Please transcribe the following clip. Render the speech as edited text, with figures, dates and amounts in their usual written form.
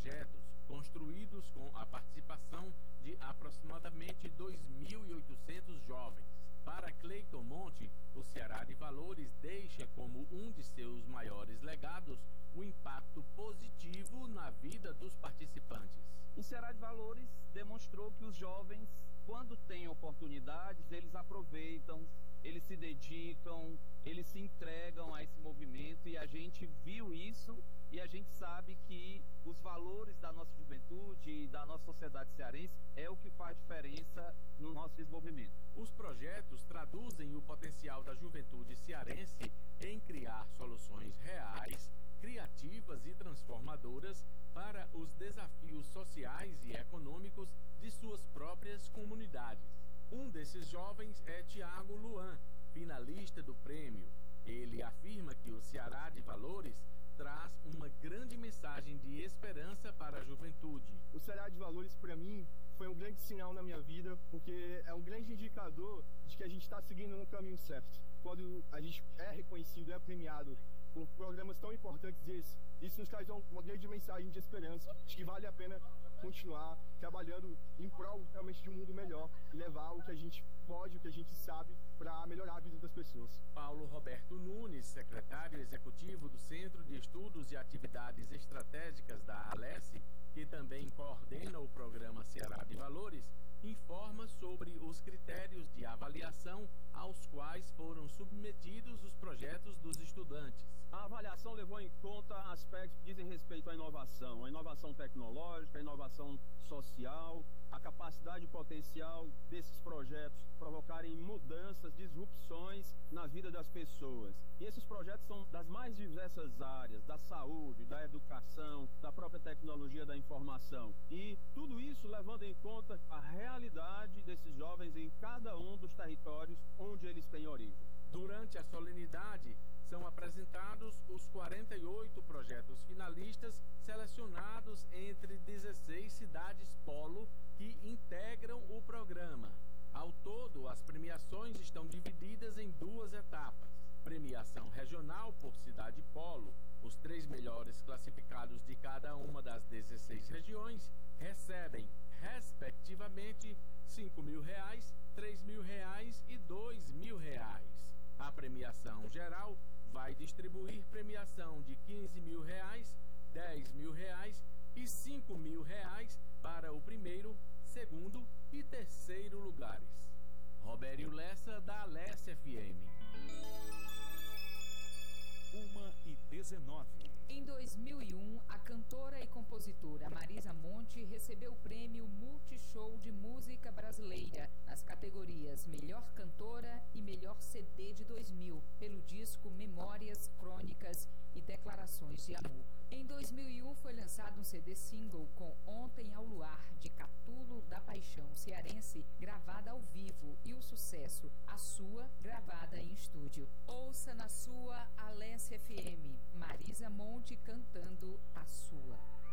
projetos construídos com a participação de aproximadamente 2.800 jovens. Para Cleiton Monte, o Ceará de Valores deixa como um de seus maiores legados o impacto positivo na vida dos participantes. O Ceará de Valores demonstrou que os jovens, quando têm oportunidades, eles aproveitam, eles se dedicam, eles se entregam a esse movimento, e a gente viu isso e a gente sabe que os valores da nossa juventude e da nossa sociedade cearense é o que faz diferença no nosso desenvolvimento. Os projetos traduzem o potencial da juventude cearense em criar soluções reais, criativas e transformadoras para os desafios sociais e econômicos de suas próprias comunidades. Um desses jovens é Tiago Luan, finalista do prêmio. Ele afirma que o Ceará de Valores traz uma grande mensagem de esperança para a juventude. O Ceará de Valores, para mim, foi um grande sinal na minha vida, porque é um grande indicador de que a gente está seguindo no caminho certo. Quando a gente é reconhecido, é premiado por programas tão importantes desses, isso nos traz uma grande mensagem de esperança, de que vale a pena continuar trabalhando em prol realmente de um mundo melhor e levar o que a gente pode, o que a gente sabe, para melhorar a vida das pessoas. Paulo Roberto Nunes, secretário executivo do Centro de Estudos e Atividades Estratégicas da Alesse, que também coordena o programa Ceará de Valores, informa sobre os critérios de avaliação aos quais foram submetidos os projetos dos estudantes. A avaliação levou em conta aspectos que dizem respeito à inovação tecnológica, a inovação social, a capacidade potencial desses projetos provocarem mudanças, disrupções na vida das pessoas. E esses projetos são das mais diversas áreas, da saúde, da educação, da própria tecnologia da informação. E tudo isso levando em conta a realidade desses jovens em cada um dos territórios onde eles têm origem. Durante a solenidade, são apresentados os 48 projetos finalistas selecionados entre 16 cidades polo que integram o programa. Ao todo, as premiações estão divididas em duas etapas. Premiação regional por cidade polo. Os 3 melhores classificados de cada uma das 16 regiões recebem, respectivamente, R$5.000, R$3.000 e R$2.000. A premiação geral vai distribuir premiação de R$15.000, R$10.000 e R$5.000 para o primeiro, segundo e terceiro lugares. Robério Lessa, da Alesse FM. 1h19. Em 2001, a cantora e compositora Marisa Monte recebeu o prêmio Multishow de Música Brasileira nas categorias Melhor Cantora e Melhor CD de 2000, pelo disco Memórias, Crônicas e Declarações de Amor. Em 2001, foi lançado um CD single com Ontem ao Luar, de Catulo da Paixão cearense, gravada ao vivo, e o sucesso A Sua, gravada em estúdio. Ouça na sua Alesse FM, Marisa Monte cantando A Sua.